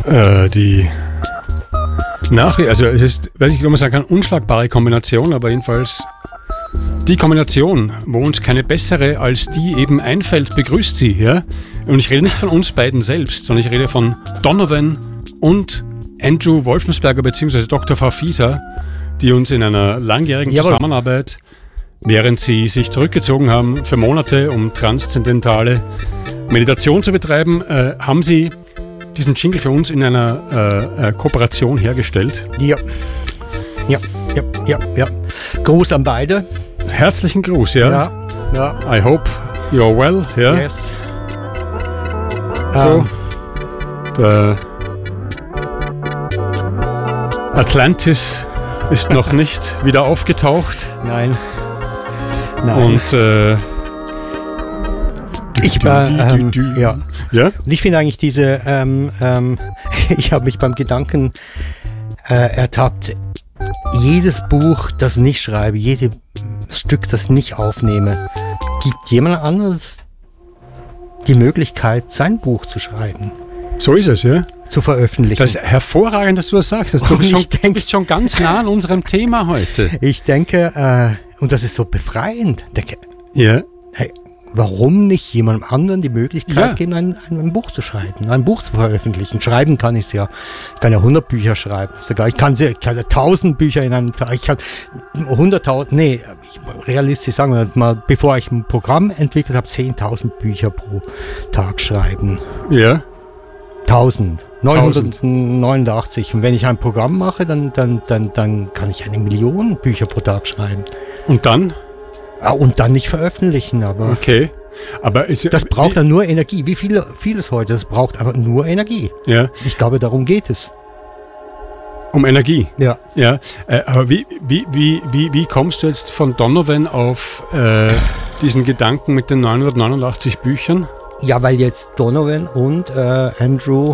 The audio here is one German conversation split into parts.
Die also es ist, weiß ich, ob man sagen kann, unschlagbare Kombination, aber jedenfalls die Kombination, wo uns keine bessere als die eben einfällt, begrüßt sie. Ja? Und ich rede nicht von uns beiden selbst, sondern ich rede von Donovan und Andrew Wolfensberger bzw. Dr. Farfisa, die uns in einer langjährigen Zusammenarbeit, während sie sich zurückgezogen haben für Monate, um transzendentale Meditation zu betreiben, haben sie diesen Jingle für uns in einer Kooperation hergestellt. Ja. Gruß an beide. Herzlichen Gruß, ja. I hope you're well, ja. Yes. So, der Atlantis ist noch nicht wieder aufgetaucht. Nein. Und ich war, ja. Ja? Und ich finde eigentlich diese, ich habe mich beim Gedanken ertappt, jedes Buch, das ich nicht schreibe, jedes Stück, das ich nicht aufnehme, gibt jemand anderes die Möglichkeit, sein Buch zu schreiben. So ist es, ja. Zu veröffentlichen. Das ist hervorragend, dass du das sagst. Du bist schon ganz nah an unserem Thema heute. Ich denke, und das ist so befreiend, ja. Hey, warum nicht jemandem anderen die Möglichkeit geben, ein Buch zu schreiben, ein Buch zu veröffentlichen? Schreiben kann ich es ja. Ich kann ja 100 Bücher schreiben. Sogar ich kann ja 1000 Bücher in einem Tag. Ich kann 100.000, realistisch sagen wir mal, bevor ich ein Programm entwickelt habe, 10.000 Bücher pro Tag schreiben. Ja. 989. Und wenn ich ein Programm mache, dann kann ich 1 Million Bücher pro Tag schreiben. Und dann? Und dann nicht veröffentlichen, aber. Okay. Aber das braucht dann nur Energie. Wie vieles heute, das braucht aber nur Energie. Ja. Ich glaube, darum geht es. Um Energie? Ja. Ja. Aber wie kommst du jetzt von Donovan auf diesen Gedanken mit den 989 Büchern? Ja, weil jetzt Donovan und Andrew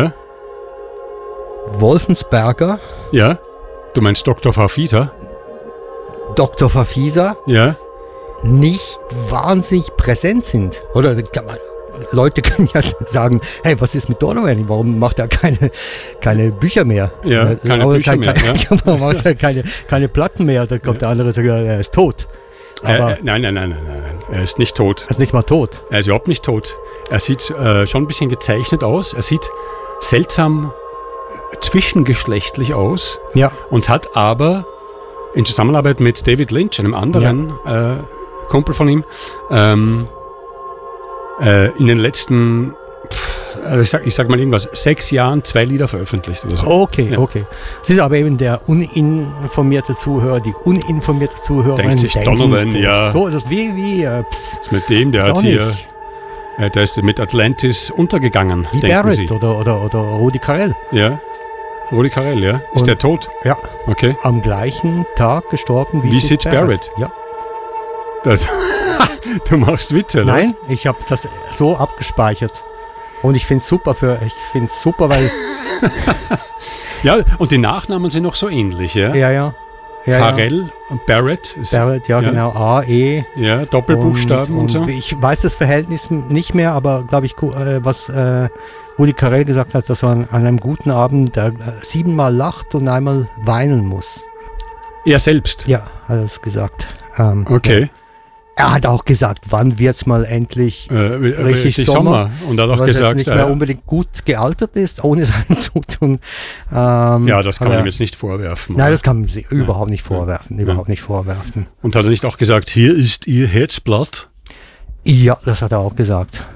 Wolfensberger. Ja. Du meinst Dr. Farfisa? Dr. Farfisa. Ja. Nicht wahnsinnig präsent sind. Oder Leute können ja sagen, hey, was ist mit Donovan? Warum macht er keine Bücher mehr? Ja, keine Bücher mehr. Warum macht er keine Platten mehr? Da kommt der andere und sagt, er ist tot. Aber nein. Er ist nicht tot. Er ist nicht mal tot. Er ist überhaupt nicht tot. Er sieht schon ein bisschen gezeichnet aus. Er sieht seltsam zwischengeschlechtlich aus. Ja. Und hat aber in Zusammenarbeit mit David Lynch, einem anderen Kumpel von ihm, in den letzten, ich sag mal irgendwas, 6 Jahren 2 Lieder veröffentlicht oder so. Okay. Es ist aber eben der uninformierte Zuhörer, die uninformierte Zuhörerin. Denkt sich Donovan, das ist wie das mit dem, der hat hier, der ist mit Atlantis untergegangen, wie denken Barrett Sie. oder Rudi Carrell. Ja, Rudi Carell, ja. Ist der tot? Ja. Okay. Am gleichen Tag gestorben wie Sid Barrett. Ja. Du machst Witze, oder? Nein, ich habe das so abgespeichert. Und ich finde es super, weil... Ja, und die Nachnamen sind noch so ähnlich, ja? Ja. Carell und Barrett. Barrett, genau. A-E. Ja, Doppelbuchstaben und so. Ich weiß das Verhältnis nicht mehr, aber glaube ich, was Rudi Carell gesagt hat, dass man an einem guten Abend 7-mal lacht und einmal weinen muss. Er selbst? Ja, hat er es gesagt. Okay. Ja. Er hat auch gesagt, wann wird es mal endlich richtig Sommer? Und er hat auch gesagt, nicht mehr unbedingt gut gealtert ist, ohne sein Zutun. Ja, das kann man ihm jetzt nicht vorwerfen. Nein, das kann man sich überhaupt nicht vorwerfen. Überhaupt nicht vorwerfen. Und hat er nicht auch gesagt, hier ist Ihr Herzblatt? Ja, das hat er auch gesagt.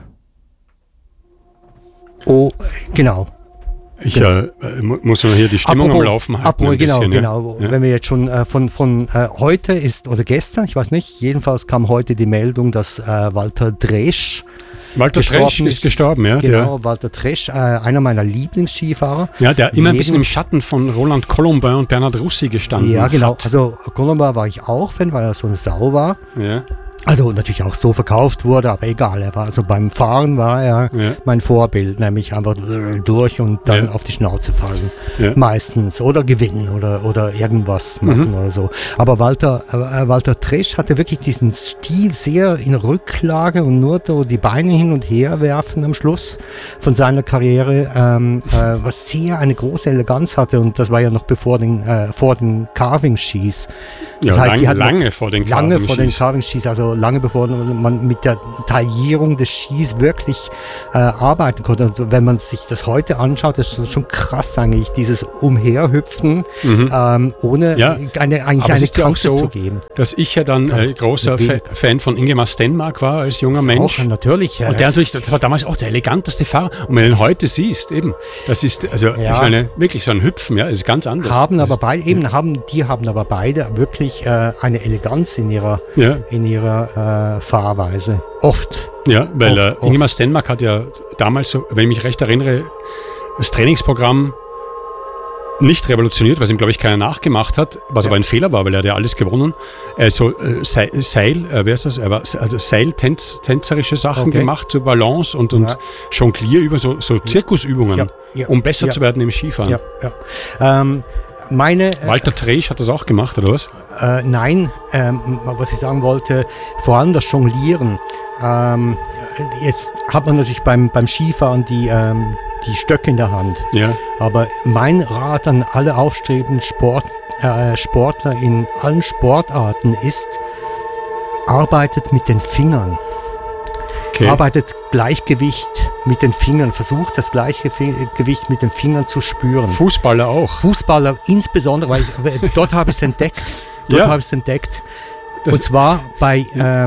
Oh, genau. Ich muss noch hier die Stimmung am Laufen halten. Genau. Ja. Wenn wir jetzt schon von heute ist oder gestern, ich weiß nicht, jedenfalls kam heute die Meldung, dass Walter Dresch ist gestorben, ja. Genau, Walter Dresch, einer meiner Lieblingsskifahrer. Ja, der immer ein bisschen im Schatten von Roland Colombin und Bernhard Russi gestanden hat. Ja, genau. Also Colombin war ich auch Fan, weil er so eine Sau war. Ja. Also natürlich auch so verkauft wurde, aber egal. Er war also beim Fahren war er mein Vorbild, nämlich einfach durch und dann auf die Schnauze fallen. Ja. Meistens. Oder gewinnen oder irgendwas machen oder so. Aber Walter Tresch hatte wirklich diesen Stil sehr in Rücklage und nur so die Beine hin und her werfen am Schluss von seiner Karriere, was sehr eine große Eleganz hatte, und das war ja noch vor den Carving-Skis. Das heißt, lange vor den Carving-Skis, also lange bevor man mit der Taillierung des Skis wirklich arbeiten konnte. Und wenn man sich das heute anschaut, ist das schon krass eigentlich, dieses Umherhüpfen, ohne eine Kante zu geben. Dass ich ja dann großer Fan von Ingemar Stenmark war als junger Mensch. Auch, natürlich. Und das war damals auch der eleganteste Fahrer. Und wenn du ihn heute siehst, eben, das ist, also ich meine, wirklich so ein Hüpfen, ist ganz anders. Haben aber beide wirklich eine Eleganz in ihrer Fahrweise. Oft. Ja, weil Ingemar Stenmark hat ja damals, so, wenn ich mich recht erinnere, das Trainingsprogramm nicht revolutioniert, was ihm, glaube ich, keiner nachgemacht hat, was aber ein Fehler war, weil er hat ja alles gewonnen. Seiltänzerische Sachen gemacht, so Balance und Jonglierübungen, so Zirkusübungen, um besser zu werden im Skifahren. Walter Tresch hat das auch gemacht, oder was? Nein, was ich sagen wollte, vor allem das Jonglieren. Jetzt hat man natürlich beim Skifahren die Stöcke in der Hand. Ja. Aber mein Rat an alle aufstrebenden Sportler in allen Sportarten ist, arbeitet mit den Fingern. Okay. Arbeitet Gleichgewicht mit den Fingern, versucht das Gleichgewicht mit den Fingern zu spüren. Fußballer auch. Fußballer insbesondere, weil dort habe ich es entdeckt. Und zwar bei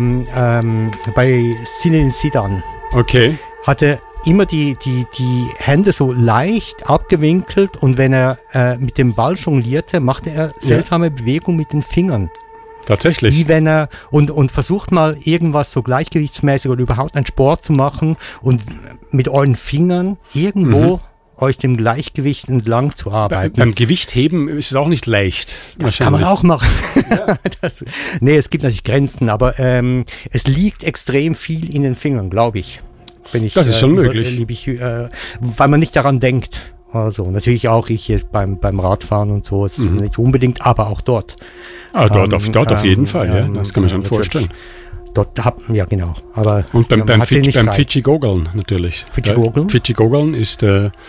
Zinedine Zidane. Okay. Hatte immer die Hände so leicht abgewinkelt, und wenn er mit dem Ball jonglierte, machte er seltsame Bewegungen mit den Fingern. Tatsächlich. Wie wenn er und versucht mal irgendwas so gleichgewichtsmäßig oder überhaupt einen Sport zu machen und mit euren Fingern irgendwo euch dem Gleichgewicht entlang zu arbeiten. Beim Gewichtheben ist es auch nicht leicht. Das kann man auch machen. Ja. Es gibt natürlich Grenzen, aber es liegt extrem viel in den Fingern, glaube ich. Das ist schon möglich. Weil man nicht daran denkt. Also natürlich auch ich beim Radfahren und so, ist nicht unbedingt, aber auch dort. Dort auf jeden Fall, das kann man schon vorstellen. Dort genau. Aber und beim Fidschi-Gogeln natürlich. Fidschi-Gogeln ist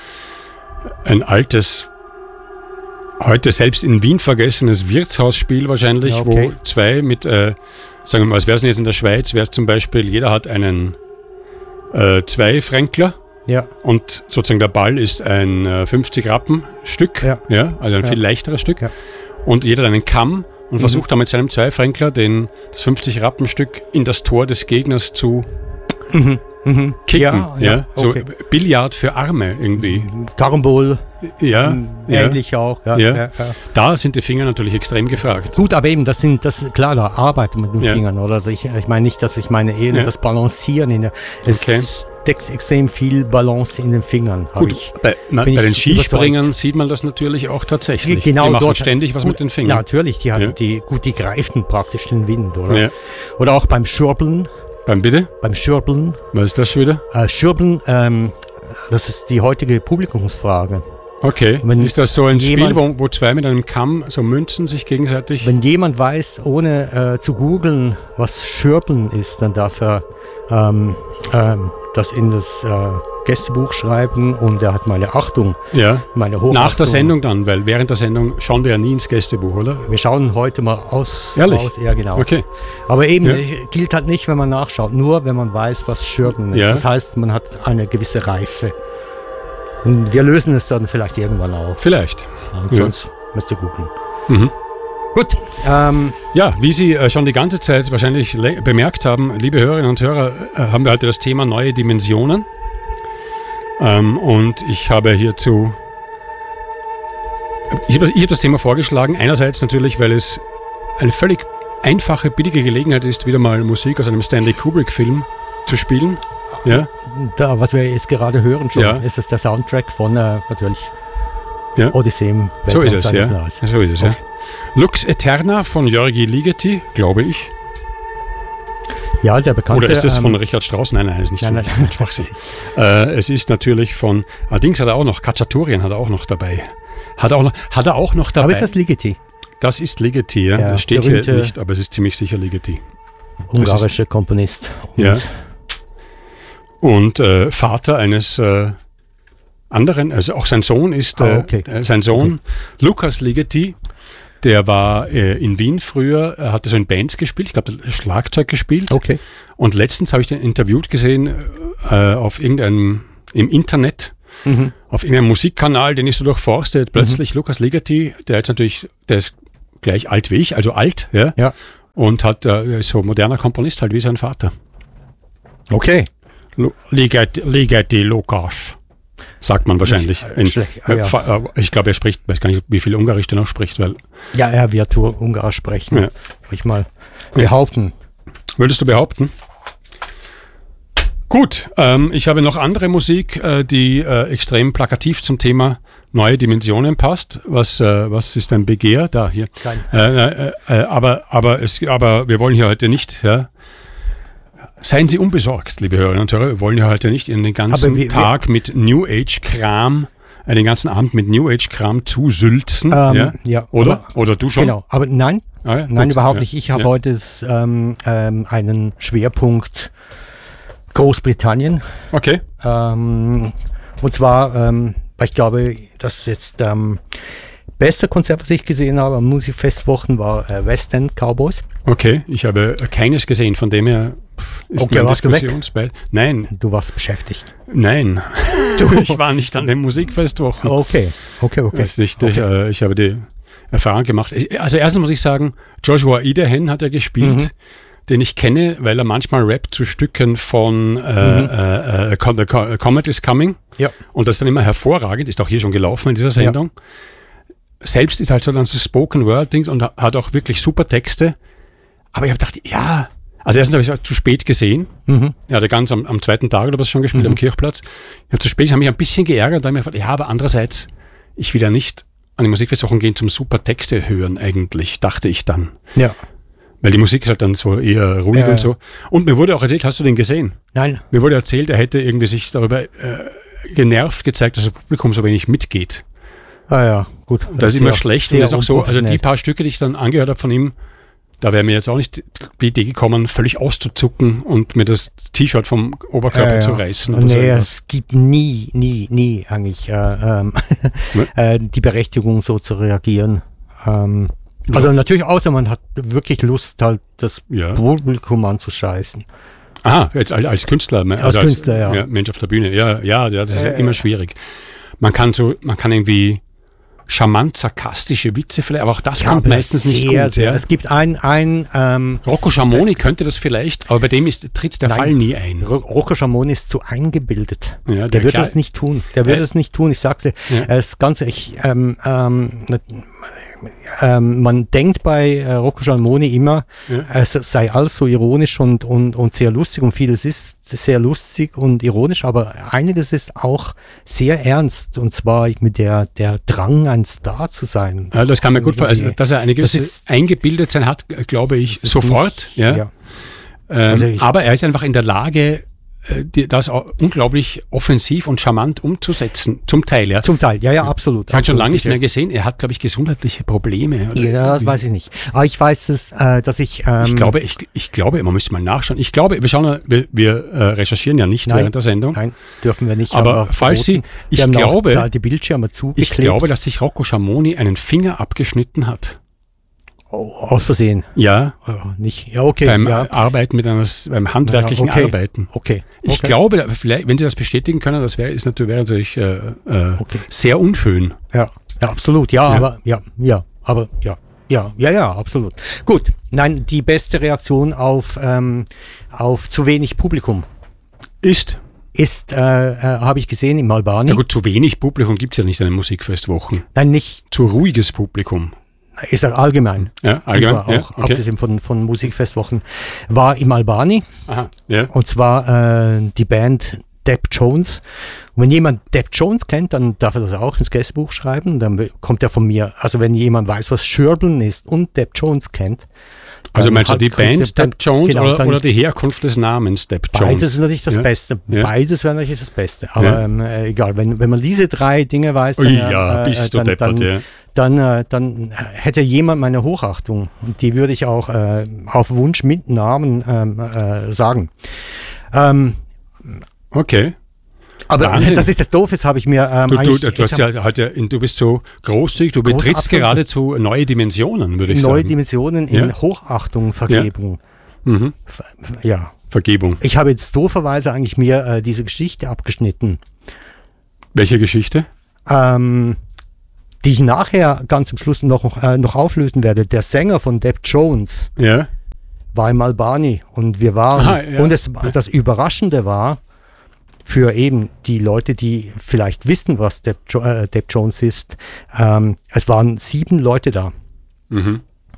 ein altes, heute selbst in Wien vergessenes Wirtshausspiel wahrscheinlich, wo zwei mit, sagen wir mal, als wäre es jetzt in der Schweiz, wäre es zum Beispiel, jeder hat einen Zwei-Fränkler. Ja. Und sozusagen der Ball ist ein 50-Rappen-Stück, also ein viel leichteres Stück. Ja. Und jeder hat einen Kamm und versucht dann mit seinem Zweifränkler das 50-Rappen-Stück in das Tor des Gegners zu kicken. So Billard für Arme irgendwie. Karambol. Ähnlich auch. Da sind die Finger natürlich extrem gefragt. Gut, aber eben, klar, da arbeitet mit den Fingern. Oder ich meine nicht, dass ich meine das Balancieren steckt extrem viel Balance in den Fingern. Gut, bei den Skispringern sieht man das natürlich auch tatsächlich. Genau, die machen ständig was mit den Fingern. Ja, natürlich, die greifen praktisch den Wind, oder? Ja. Oder auch beim Schürbeln. Bitte? Beim Schürbeln. Was ist das schon wieder? Schürbeln, das ist die heutige Publikumsfrage. Okay, ist das so ein Spiel, wo zwei mit einem Kamm so Münzen sich gegenseitig... Wenn jemand weiß, ohne zu googeln, was Schürbeln ist, dann darf er das in das Gästebuch schreiben, und er hat meine Achtung, meine Hochachtung. Nach der Sendung dann, weil während der Sendung schauen wir ja nie ins Gästebuch, oder? Wir schauen heute mal aus. Ehrlich? Ja, genau. Okay. Aber eben, gilt halt nicht, wenn man nachschaut, nur wenn man weiß, was Schürbeln ist. Das heißt, man hat eine gewisse Reife. Und wir lösen es dann vielleicht irgendwann auch. Vielleicht. Und sonst müsst ihr googeln. Gut. Wie Sie schon die ganze Zeit wahrscheinlich bemerkt haben, liebe Hörerinnen und Hörer, haben wir heute das Thema neue Dimensionen. Und ich habe hierzu... Ich habe das Thema vorgeschlagen, einerseits natürlich, weil es eine völlig einfache, billige Gelegenheit ist, wieder mal Musik aus einem Stanley Kubrick-Film zu spielen. Ja. Was wir jetzt gerade hören ist es der Soundtrack von natürlich Odyssee im Weltraum. So ist es, okay. Lux Eterna von György Ligeti, glaube ich. Ja, der bekannte. Oder ist das von Richard Strauss? Nein, ist nicht nein, von Schwachsinn. Es ist natürlich von, allerdings hat er auch noch, Cacciatorian hat er auch noch dabei. Hat er auch noch dabei. Aber ist das Ligeti? Das ist Ligeti, ja. Das steht hier nicht, aber es ist ziemlich sicher Ligeti. Ungarischer Komponist. Und Vater eines anderen, also auch sein Sohn ist, Lukas Ligeti, der war in Wien früher, hatte so in Bands gespielt, ich glaube, Schlagzeug gespielt. Okay. Und letztens habe ich den interviewt gesehen auf im Internet, auf irgendeinem Musikkanal, den ich so durchforstet. Plötzlich Lukas Ligeti, der ist gleich alt wie ich, also alt, ja. Und ist so moderner Komponist halt wie sein Vater. Okay. Ligeti Lukas, sagt man wahrscheinlich. Ich glaube, er spricht, weiß gar nicht, wie viel Ungarisch der noch spricht. Weil ja, er wird Ungarisch sprechen, würde ich mal behaupten. Würdest du behaupten? Gut, ich habe noch andere Musik, die extrem plakativ zum Thema neue Dimensionen passt. Was ist ein Begehr? Da, hier. Aber wir wollen hier heute nicht, ja. Seien Sie unbesorgt, liebe Hörerinnen und Hörer. Wir wollen ja heute nicht den ganzen Tag mit New Age-Kram, den ganzen Abend mit New Age-Kram zusülzen. Ja. Oder du schon? Genau, aber nein, nein, überhaupt nicht. Ich habe heute einen Schwerpunkt Großbritannien. Okay. Und zwar, weil ich glaube, das jetzt beste Konzert, was ich gesehen habe am Musikfestwochen, war West End Cowboys. Okay, ich habe keines gesehen, von dem her ist mein Diskussionsball. Nein. Du warst beschäftigt. Nein, ich war nicht an den Musikfestwochen. Okay. Ich habe die Erfahrung gemacht. Also erstens muss ich sagen, Joshua Idahen hat er gespielt, den ich kenne, weil er manchmal rappt zu Stücken von The Comet is Coming. Ja. Und das ist dann immer hervorragend, ist auch hier schon gelaufen in dieser Sendung. Ja. Selbst ist halt so dann so Spoken Word Dings und hat auch wirklich super Texte. Aber ich habe gedacht, ja, also erstens habe ich es zu spät gesehen. Er hatte ganz am zweiten Tag oder was schon gespielt am Kirchplatz. Ich habe zu spät, ich habe mich ein bisschen geärgert, da habe ich mir gedacht, ja, aber andererseits, ich will ja nicht an die Musikfestwochen gehen zum super Texte hören eigentlich, dachte ich dann. Ja. Weil die Musik ist halt dann so eher ruhig und so. Und mir wurde auch erzählt, hast du den gesehen? Nein. Mir wurde erzählt, er hätte irgendwie sich darüber genervt gezeigt, dass das Publikum so wenig mitgeht. Ah ja, gut. Das ist immer schlecht. Und das ist auch so, also die paar Stücke, die ich dann angehört habe von ihm, da wäre mir jetzt auch nicht die Idee gekommen, völlig auszuzucken und mir das T-Shirt vom Oberkörper zu reißen. Oder nee, es gibt nie eigentlich die Berechtigung, so zu reagieren. Also natürlich, außer man hat wirklich Lust, halt das Publikum anzuscheißen. Aha, jetzt als Künstler. Als Künstler, ja. Mensch auf der Bühne. Ja, das ist ja immer schwierig. Man kann irgendwie charmant sarkastische Witze vielleicht, aber auch das kommt meistens nicht gut. Sehr. Es gibt Rocco Schamoni könnte das vielleicht, aber bei dem tritt der Fall nie ein. Rocco Schamoni ist zu eingebildet. Ja, der wird das nicht tun. Ich sag's dir. Das Ganze, man denkt bei Rocco Schamoni immer, es sei alles so ironisch und sehr lustig und vieles ist sehr lustig und ironisch, aber einiges ist auch sehr ernst und zwar mit der Drang, ein Star zu sein. Ja, das kann mir gut vorstellen, also, dass er eine gewisse Eingebildetsein hat, glaube ich, sofort. Aber er ist einfach in der Lage, das auch unglaublich offensiv und charmant umzusetzen, zum Teil. Ja, absolut. Ich habe schon lange nicht mehr gesehen, er hat, glaube ich, gesundheitliche Probleme. Ja, das weiß ich nicht. Aber ich weiß es, dass ich... Ich glaube, man müsste mal nachschauen. Ich glaube, wir recherchieren ja nicht während der Sendung. Nein, dürfen wir nicht. Aber falls Sie, ich glaube, die Bildschirme zugeklebt. Ich glaube, dass sich Rocco Schamoni einen Finger abgeschnitten hat. Aus Versehen? Ja. Nicht. Ja, okay. Beim Arbeiten beim handwerklichen Arbeiten. Okay. Ich glaube, vielleicht, wenn Sie das bestätigen können, das wäre natürlich sehr unschön. Ja, absolut. Ja, absolut. Gut. Nein, die beste Reaktion auf zu wenig Publikum ist habe ich gesehen im Albani. Ja gut, zu wenig Publikum gibt es ja nicht an den Musikfestwochen. Nein, nicht. Zu ruhiges Publikum. Ich sage allgemein. Ja, allgemein. Auch abgesehen von Musikfestwochen. War im Albani. Aha, ja. Und zwar die Band Depp Jones. Und wenn jemand Depp Jones kennt, dann darf er das auch ins Gästebuch schreiben. Dann bekommt er von mir, also wenn jemand weiß, was Scherbeln ist und Depp Jones kennt. Also meinst du die Band Depp Jones genau, oder die Herkunft des Namens Depp Jones? Beides ist natürlich das Beste. Ja. Beides wäre natürlich das Beste. Aber egal, wenn man diese 3 Dinge weiß, dann hätte jemand meine Hochachtung. Und die würde ich auch auf Wunsch mit Namen sagen. Okay. Aber Wahnsinn. Das ist das Doof, jetzt habe ich mir du bist so großzügig, du betrittst geradezu neue Dimensionen, würde ich sagen. Neue Dimensionen in Hochachtung, Vergebung. Ja. Vergebung. Ich habe jetzt dooferweise eigentlich mir diese Geschichte abgeschnitten. Welche Geschichte? Die ich nachher ganz am Schluss noch auflösen werde. Der Sänger von Depp Jones war im Albani und wir waren, und das Überraschende war, für eben die Leute, die vielleicht wissen, was Depp Jones ist, es waren 7 Leute da. Mhm.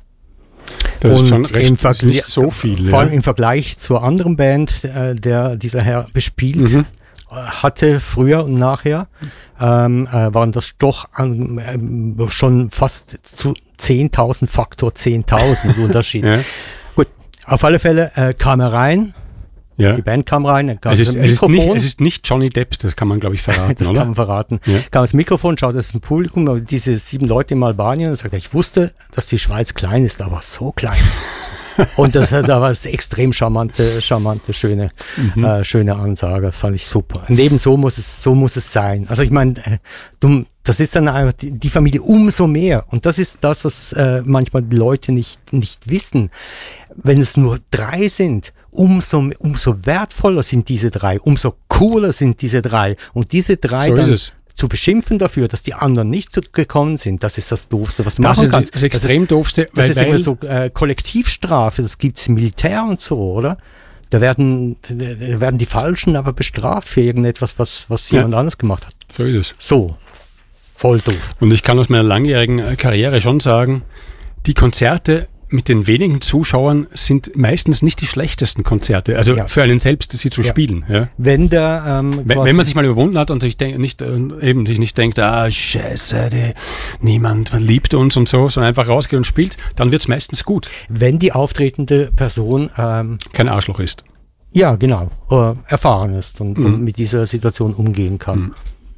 Das ist schon recht, nicht so viel. Vor allem im Vergleich zur anderen Band, der dieser Herr bespielt hatte, früher und nachher, waren das doch schon fast zu 10.000 Faktor 10.000 Unterschied. Gut, auf alle Fälle kam er rein. Ja. Die Band kam rein, es ist nicht Johnny Depp, das kann man, glaube ich, verraten, das oder? Kann man verraten. Ja. Kam das Mikrofon, schaut das im Publikum, diese 7 Leute im Albanien, und sagte, ich wusste, dass die Schweiz klein ist, aber so klein. Und da war es extrem charmante, schöne Ansage, fand ich super. Und eben so muss es sein. Also ich meine, das ist dann einfach die Familie umso mehr. Und das ist das, was manchmal die Leute nicht wissen. Wenn es nur 3 sind, umso wertvoller sind diese 3, umso cooler sind diese 3. Und diese 3 dann zu beschimpfen dafür, dass die anderen nicht so gekommen sind, das ist das Doofste, was du machen kannst. Das ist extrem Doofste. Das ist immer so Kollektivstrafe, das gibt es im Militär und so, oder? Da werden die Falschen aber bestraft für irgendetwas, was jemand anders gemacht hat. So ist es. So, voll doof. Und ich kann aus meiner langjährigen Karriere schon sagen, die Konzerte mit den wenigen Zuschauern sind meistens nicht die schlechtesten Konzerte. Also für einen selbst, sie zu spielen. Ja. Wenn man sich mal überwunden hat und sich nicht denkt, scheiße, niemand liebt uns und so, sondern einfach rausgeht und spielt, dann wird es meistens gut. Wenn die auftretende Person kein Arschloch ist. Ja, genau. Erfahren ist und mit dieser Situation umgehen kann.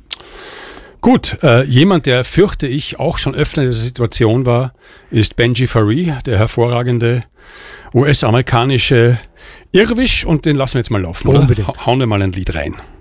Gut, jemand, der, fürchte ich, auch schon öfter in dieser Situation war, ist Benji Fari, der hervorragende US-amerikanische Irrwisch, und den lassen wir jetzt mal laufen, oder? Unbedingt. Hauen wir mal ein Lied rein.